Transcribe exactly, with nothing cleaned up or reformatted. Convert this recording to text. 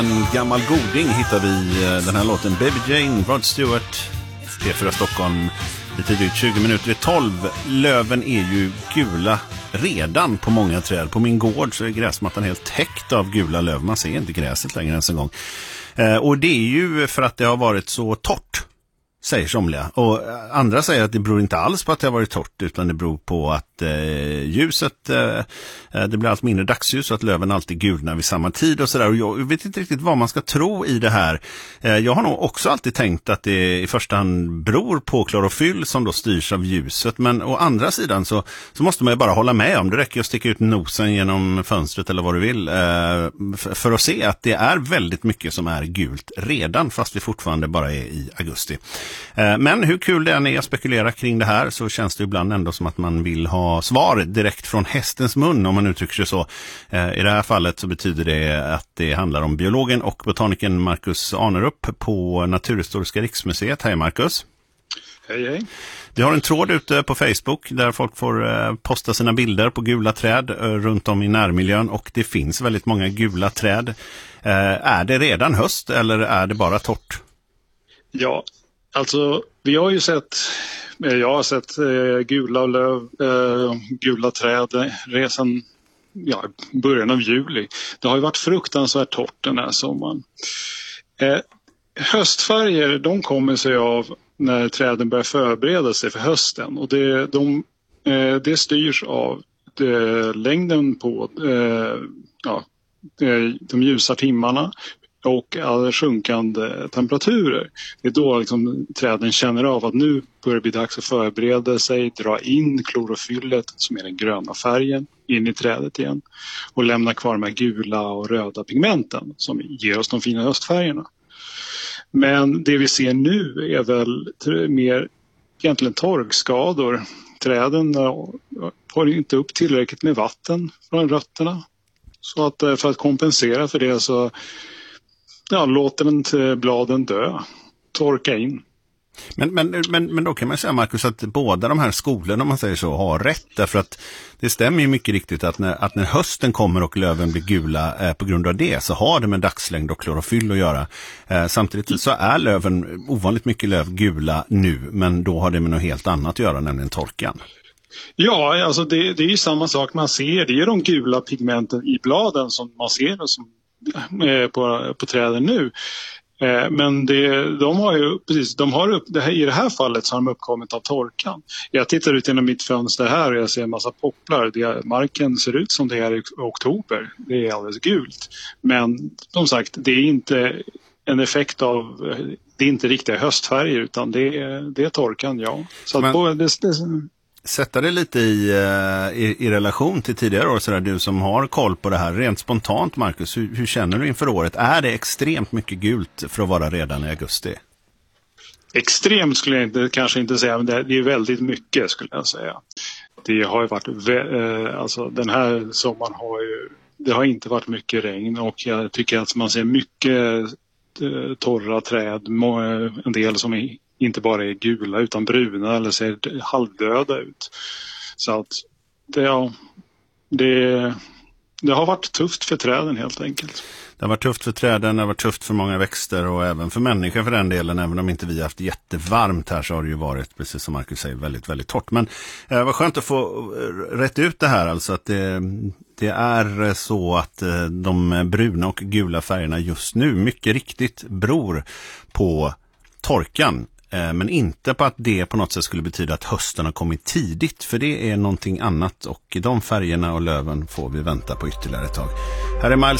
En gammal goding hittar vi den här låten Baby Jane, Rod Stewart, P fyra Stockholm, lite drygt tjugo minuter i tolv. Löven är ju gula redan på många träd. På min gård så är gräsmattan helt täckt av gula löv. Man ser inte gräset längre ens en gång. Eh, och det är ju för att det har varit så torrt, säger somliga. Och andra säger att det beror inte alls på att det har varit torrt, utan det beror på att eh, ljuset, eh, det blir allt mindre dagsljus så att löven alltid gulnar vid samma tid och sådär. Och jag vet inte riktigt vad man ska tro i det här. Eh, jag har nog också alltid tänkt att det i första hand beror på klorofyll som då styrs av ljuset. Men å andra sidan så, så måste man ju bara hålla med om. Det räcker att sticka ut nosen genom fönstret eller vad du vill. Eh, för, för att se att det är väldigt mycket som är gult redan, fast vi fortfarande bara är i augusti. Men hur kul det än är att spekulera kring det här, så känns det ibland ändå som att man vill ha svar direkt från hästens mun, om man uttrycker sig så. I det här fallet så betyder det att det handlar om biologen och botanikern Marcus Arnerup på Naturhistoriska riksmuseet. Hej Marcus. Hej hej. Vi har en tråd ute på Facebook där folk får posta sina bilder på gula träd runt om i närmiljön, och det finns väldigt många gula träd. Är det redan höst eller är det bara torrt? Ja, alltså vi har ju sett, jag har sett eh, gula löv, eh, gula träd redan ja, början av juli. Det har ju varit fruktansvärt torrt den här sommaren. Eh, höstfärger, de kommer sig av när träden börjar förbereda sig för hösten, och det, de, eh, det styrs av det, längden på eh, ja, de ljusa timmarna och alla sjunkande temperaturer. Det är då liksom träden känner av att nu börjar det bli dags att förbereda sig, dra in klorofyllet som är den gröna färgen in i trädet igen och lämna kvar de här gula och röda pigmenten som ger oss de fina höstfärgerna. Men det vi ser nu är väl mer egentligen torkskador. Träden har inte upp tillräckligt med vatten från rötterna, så att för att kompensera för det så ja, låter den bladen dö, torka in. Men, men, men, men då kan man säga, Marcus, att båda de här skolorna, om man säger så, har rätt. Därför att det stämmer ju mycket riktigt att när, att när hösten kommer och löven blir gula eh, på grund av det, så har det med dagslängd och klorofyll att göra. Eh, samtidigt så är löven, ovanligt mycket löv gula nu, men då har det med något helt annat att göra, nämligen torkan. Ja, alltså det, det är ju samma sak man ser. Det är de gula pigmenten i bladen som man ser och som På, på träden nu. Eh, men det, de har ju precis, de har upp, det här, i det här fallet så har de uppkommit av torkan. Jag tittar ut genom mitt fönster här och jag ser en massa popplar. Det, marken ser ut som det är i oktober. Det är alldeles gult. Men som sagt, det är inte en effekt av, det är inte riktiga höstfärger, utan det är, det är torkan, ja. Så att på, det, det, Sätta det lite i, i, i relation till tidigare år, så där, du som har koll på det här rent spontant, Marcus, hur, hur känner du inför året? Är det extremt mycket gult för att vara redan i augusti? Extremt skulle jag inte, kanske inte säga, men det är väldigt mycket skulle jag säga. Det har ju varit, alltså den här sommaren har ju, det har inte varit mycket regn, och jag tycker att man ser mycket torra träd, en del som är inte bara är gula utan bruna eller ser halvdöda ut. Så att det, ja, det, det har varit tufft för träden helt enkelt. Det har varit tufft för träden, det har varit tufft för många växter och även för människor för den delen. Även om inte vi har haft jättevarmt här, så har det ju varit, precis som Marcus säger, väldigt, väldigt torrt. Men eh, vad skönt att få rätt ut det här, alltså att det, det är så att eh, de bruna och gula färgerna just nu mycket riktigt beror på torkan. Men inte på att det på något sätt skulle betyda att hösten har kommit tidigt, för det är någonting annat, och de färgerna och löven får vi vänta på ytterligare ett tag. Här är Miles